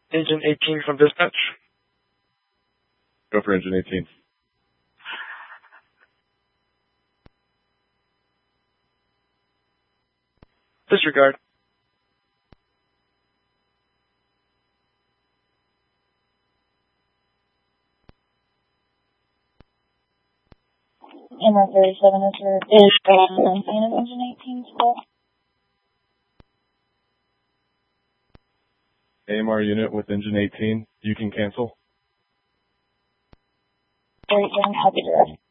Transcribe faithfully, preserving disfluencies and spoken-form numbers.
Engine eighteen from dispatch. Go for engine eighteen. Disregard. M R thirty-seven is your is um, engine eighteen full. A M R unit with engine eighteen, you can cancel. Great, then copy direct.